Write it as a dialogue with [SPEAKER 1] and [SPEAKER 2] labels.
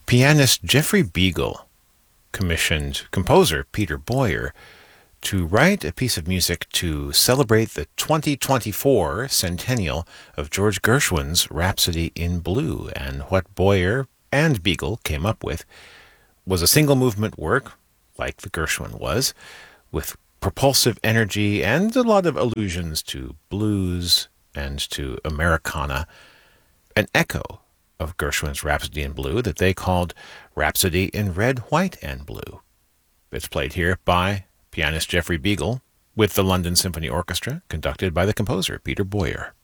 [SPEAKER 1] Pianist Jeffrey Beagle commissioned composer Peter Boyer to write a piece of music to celebrate the 2024 centennial of George Gershwin's Rhapsody in Blue. And what Boyer and Beagle came up with was a single movement work, like the Gershwin was, with propulsive energy and a lot of allusions to blues and to Americana, an echo of Gershwin's Rhapsody in Blue that they called Rhapsody in Red, White, and Blue. It's played here by pianist Jeffrey Beagle with the London Symphony Orchestra, conducted by the composer Peter Boyer.